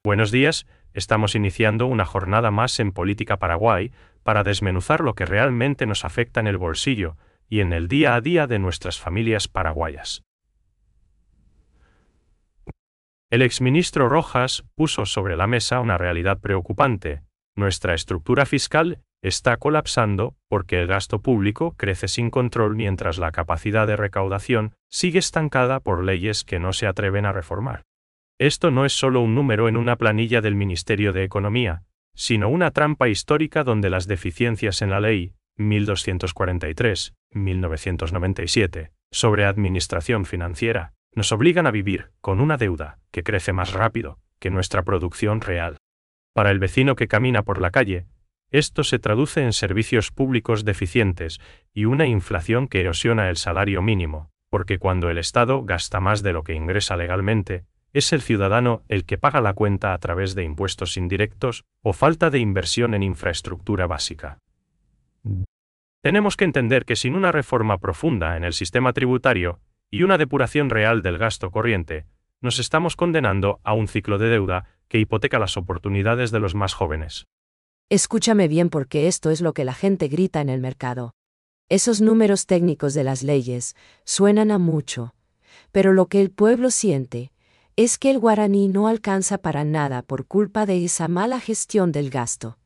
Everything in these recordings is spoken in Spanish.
Buenos días, estamos iniciando una jornada más en Política Paraguay para desmenuzar lo que realmente nos afecta en el bolsillo y en el día a día de nuestras familias paraguayas. El exministro Rojas puso sobre la mesa una realidad preocupante. Nuestra estructura fiscal está colapsando porque el gasto público crece sin control mientras la capacidad de recaudación sigue estancada por leyes que no se atreven a reformar. Esto no es solo un número en una planilla del Ministerio de Economía, sino una trampa histórica donde las deficiencias en la Ley 1243/1997 sobre administración financiera nos obligan a vivir con una deuda que crece más rápido que nuestra producción real. Para el vecino que camina por la calle, esto se traduce en servicios públicos deficientes y una inflación que erosiona el salario mínimo, porque cuando el Estado gasta más de lo que ingresa legalmente, es el ciudadano el que paga la cuenta a través de impuestos indirectos o falta de inversión en infraestructura básica. Tenemos que entender que sin una reforma profunda en el sistema tributario y una depuración real del gasto corriente, nos estamos condenando a un ciclo de deuda que hipoteca las oportunidades de los más jóvenes. Escúchame bien porque esto es lo que la gente grita en el mercado. Esos números técnicos de las leyes suenan a mucho, pero lo que el pueblo siente es que el guaraní no alcanza para nada por culpa de esa mala gestión del gasto.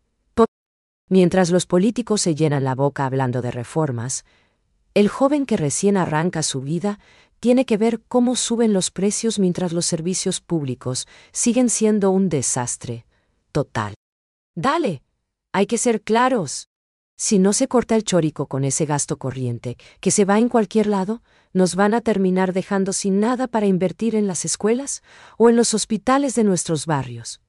Mientras los políticos se llenan la boca hablando de reformas, el joven que recién arranca su vida tiene que ver cómo suben los precios mientras los servicios públicos siguen siendo un desastre total. Dale, hay que ser claros. Si no se corta el chorico con ese gasto corriente, que se va en cualquier lado, nos van a terminar dejando sin nada para invertir en las escuelas o en los hospitales de nuestros barrios.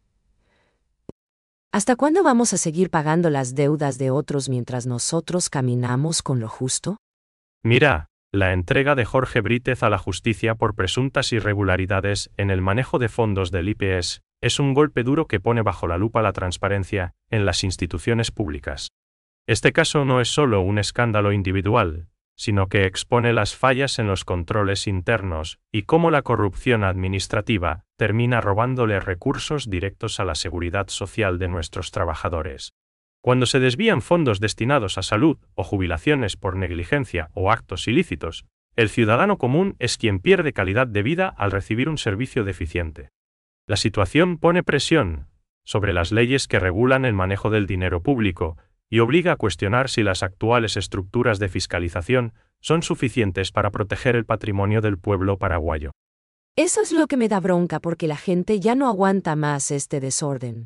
¿Hasta cuándo vamos a seguir pagando las deudas de otros mientras nosotros caminamos con lo justo? Mira, la entrega de Jorge Brítez a la justicia por presuntas irregularidades en el manejo de fondos del IPS es un golpe duro que pone bajo la lupa la transparencia en las instituciones públicas. Este caso no es solo un escándalo individual, sino que expone las fallas en los controles internos y cómo la corrupción administrativa termina robándole recursos directos a la seguridad social de nuestros trabajadores. Cuando se desvían fondos destinados a salud o jubilaciones por negligencia o actos ilícitos, el ciudadano común es quien pierde calidad de vida al recibir un servicio deficiente. La situación pone presión sobre las leyes que regulan el manejo del dinero público y obliga a cuestionar si las actuales estructuras de fiscalización son suficientes para proteger el patrimonio del pueblo paraguayo. Eso es lo que me da bronca porque la gente ya no aguanta más este desorden.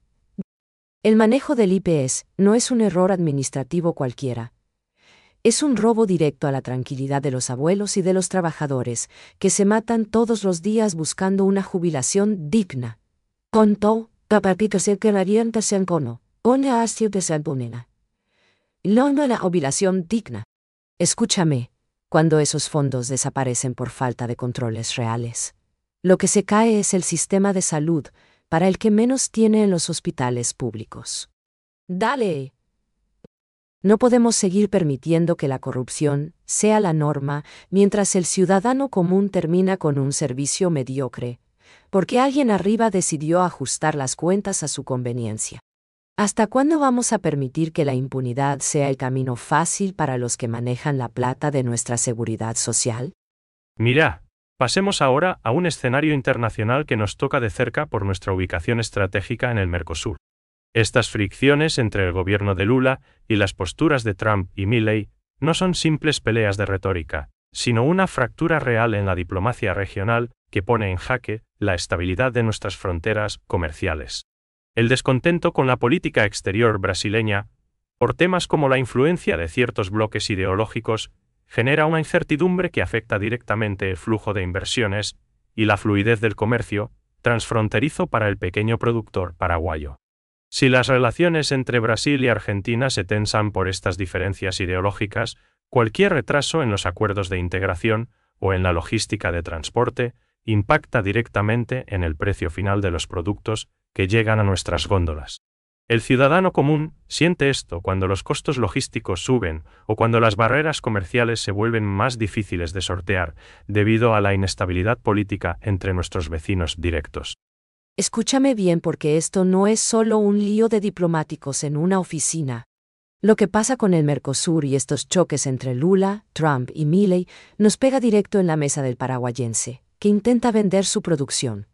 El manejo del IPS no es un error administrativo cualquiera. Es un robo directo a la tranquilidad de los abuelos y de los trabajadores, que se matan todos los días buscando una jubilación digna. Contó, capapito se quedarían cono. Una asio de salponena. No la jubilación digna. Escúchame, cuando esos fondos desaparecen por falta de controles reales, lo que se cae es el sistema de salud para el que menos tiene en los hospitales públicos. Dale. No podemos seguir permitiendo que la corrupción sea la norma mientras el ciudadano común termina con un servicio mediocre, porque alguien arriba decidió ajustar las cuentas a su conveniencia. ¿Hasta cuándo vamos a permitir que la impunidad sea el camino fácil para los que manejan la plata de nuestra seguridad social? Mira, pasemos ahora a un escenario internacional que nos toca de cerca por nuestra ubicación estratégica en el Mercosur. Estas fricciones entre el gobierno de Lula y las posturas de Trump y Milei no son simples peleas de retórica, sino una fractura real en la diplomacia regional que pone en jaque la estabilidad de nuestras fronteras comerciales. El descontento con la política exterior brasileña, por temas como la influencia de ciertos bloques ideológicos, genera una incertidumbre que afecta directamente el flujo de inversiones y la fluidez del comercio transfronterizo para el pequeño productor paraguayo. Si las relaciones entre Brasil y Argentina se tensan por estas diferencias ideológicas, cualquier retraso en los acuerdos de integración o en la logística de transporte impacta directamente en el precio final de los productos que llegan a nuestras góndolas. El ciudadano común siente esto cuando los costos logísticos suben o cuando las barreras comerciales se vuelven más difíciles de sortear debido a la inestabilidad política entre nuestros vecinos directos. Escúchame bien porque esto no es solo un lío de diplomáticos en una oficina. Lo que pasa con el Mercosur y estos choques entre Lula, Trump y Milei nos pega directo en la mesa del paraguayense, que intenta vender su producción.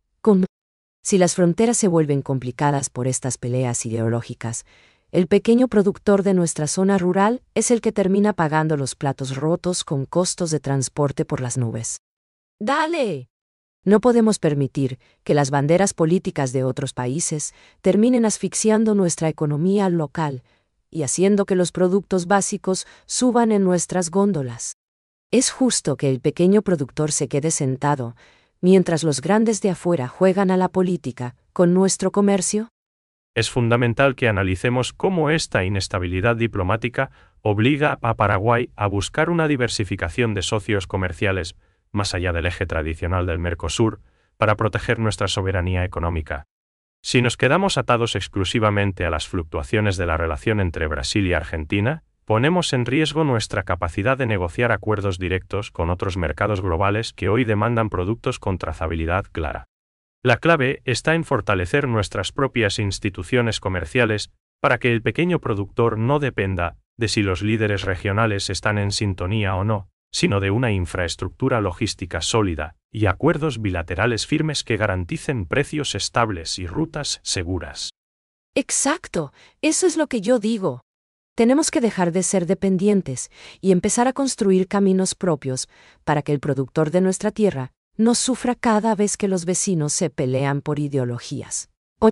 Si las fronteras se vuelven complicadas por estas peleas ideológicas, el pequeño productor de nuestra zona rural es el que termina pagando los platos rotos con costos de transporte por las nubes. ¡Dale! No podemos permitir que las banderas políticas de otros países terminen asfixiando nuestra economía local y haciendo que los productos básicos suban en nuestras góndolas. ¿Es justo que el pequeño productor se quede sentado mientras los grandes de afuera juegan a la política con nuestro comercio? Es fundamental que analicemos cómo esta inestabilidad diplomática obliga a Paraguay a buscar una diversificación de socios comerciales más allá del eje tradicional del Mercosur, para proteger nuestra soberanía económica. Si nos quedamos atados exclusivamente a las fluctuaciones de la relación entre Brasil y Argentina, ponemos en riesgo nuestra capacidad de negociar acuerdos directos con otros mercados globales que hoy demandan productos con trazabilidad clara. La clave está en fortalecer nuestras propias instituciones comerciales para que el pequeño productor no dependa de si los líderes regionales están en sintonía o no, sino de una infraestructura logística sólida y acuerdos bilaterales firmes que garanticen precios estables y rutas seguras. Exacto, eso es lo que yo digo. Tenemos que dejar de ser dependientes y empezar a construir caminos propios para que el productor de nuestra tierra no sufra cada vez que los vecinos se pelean por ideologías.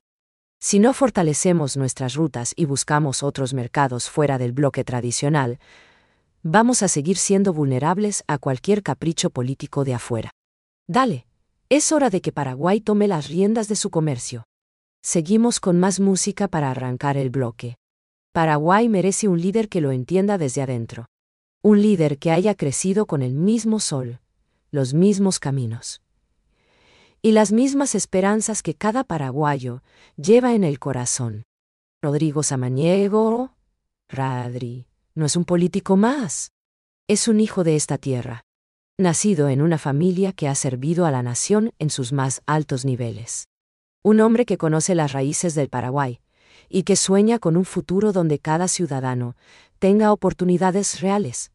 Si no fortalecemos nuestras rutas y buscamos otros mercados fuera del bloque tradicional, vamos a seguir siendo vulnerables a cualquier capricho político de afuera. Dale, es hora de que Paraguay tome las riendas de su comercio. Seguimos con más música para arrancar el bloque. Paraguay merece un líder que lo entienda desde adentro. Un líder que haya crecido con el mismo sol, los mismos caminos y las mismas esperanzas que cada paraguayo lleva en el corazón. Rodrigo Samaniego, Radri, no es un político más. Es un hijo de esta tierra, nacido en una familia que ha servido a la nación en sus más altos niveles. Un hombre que conoce las raíces del Paraguay y que sueña con un futuro donde cada ciudadano tenga oportunidades reales.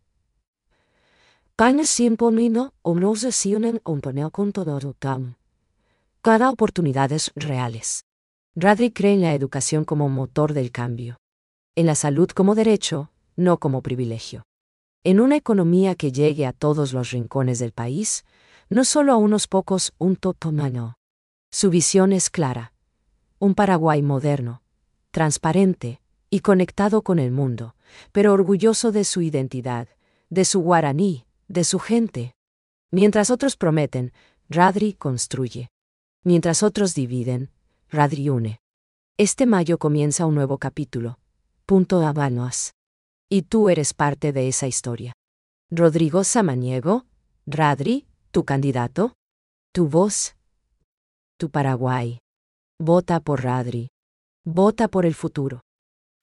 Cada oportunidades reales. Radri cree en la educación como motor del cambio. En la salud como derecho, no como privilegio. En una economía que llegue a todos los rincones del país, no solo a unos pocos, un totomano. Su visión es clara. Un Paraguay moderno, transparente y conectado con el mundo, pero orgulloso de su identidad, de su guaraní, de su gente. Mientras otros prometen, Radri construye. Mientras otros dividen, Radri une. Este mayo comienza un nuevo capítulo. Habanos. Y tú eres parte de esa historia. Rodrigo Samaniego, Radri, tu candidato, tu voz, tu Paraguay. Vota por Radri. Vota por el futuro.